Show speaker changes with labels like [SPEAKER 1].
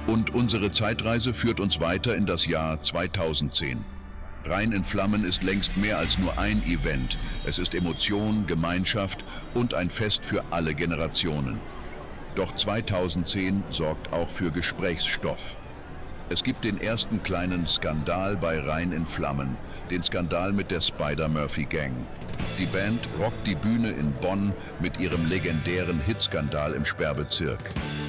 [SPEAKER 1] Und unsere Zeitreise führt uns weiter in das Jahr 2010. Rhein in Flammen ist längst mehr als nur ein Event. Es ist Emotion, Gemeinschaft und ein Fest für alle Generationen. Doch 2010 sorgt auch für Gesprächsstoff. Es gibt den ersten kleinen Skandal bei Rhein in Flammen, den Skandal mit der Spider-Murphy-Gang. Die Band rockt die Bühne in Bonn mit ihrem legendären Hitskandal im Sperrbezirk.